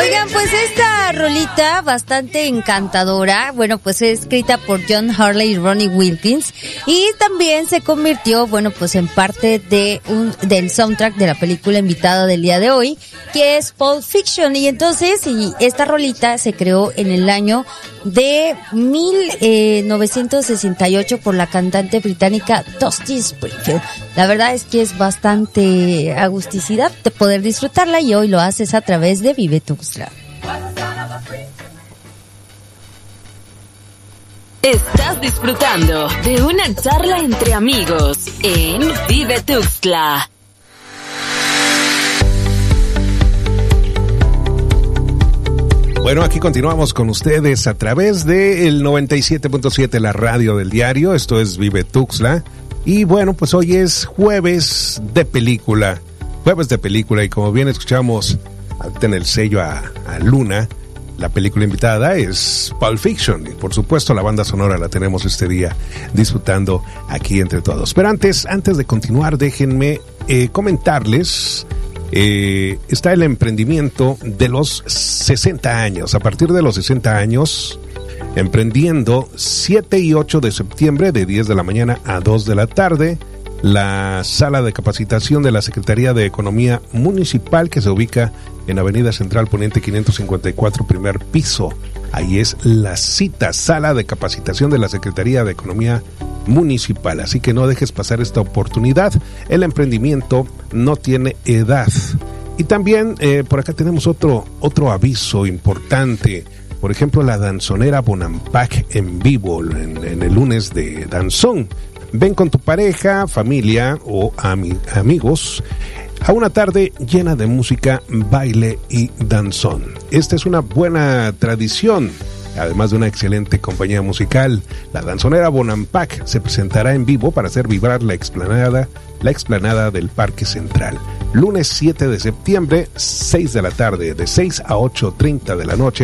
Oigan, pues esta rolita bastante encantadora, bueno, pues es escrita por John Harley y Ronnie Wilkins y también se convirtió, bueno, pues en parte del soundtrack de la película invitada del día de hoy, que es Pulp Fiction. Y entonces, esta rolita se creó en el año de 1968 por la cantante británica Dusty Springfield. La verdad es que es bastante agusticidad de poder disfrutarla y hoy lo haces a través de Vive Tuxtla. Estás disfrutando de una charla entre amigos en Vive Tuxtla. Bueno, aquí continuamos con ustedes a través del 97.7, la radio del diario. Esto es Vive Tuxtla. Y bueno, pues hoy es jueves de película. Y como bien escuchamos en el sello a Luna, la película invitada es Pulp Fiction. Y por supuesto la banda sonora la tenemos este día disfrutando aquí entre todos. Pero antes de continuar, déjenme comentarles... está el emprendimiento de los 60 años. A partir de los 60 años, emprendiendo 7 y 8 de septiembre de 10 de la mañana a 2 de la tarde, la sala de capacitación de la Secretaría de Economía Municipal, que se ubica en Avenida Central Poniente 554, primer piso. Ahí es la cita, sala de capacitación de la Secretaría de Economía Municipal. Así que no dejes pasar esta oportunidad. El emprendimiento no tiene edad. Y también por acá tenemos otro aviso importante. Por ejemplo, la danzonera Bonampak en vivo en el lunes de danzón. Ven con tu pareja, familia o amigos a una tarde llena de música, baile y danzón. Esta es una buena tradición. Además de una excelente compañía musical, la danzonera Bonampak se presentará en vivo para hacer vibrar la explanada del Parque Central. Lunes 7 de septiembre, 6 de la tarde, de 6 a 8:30 de la noche.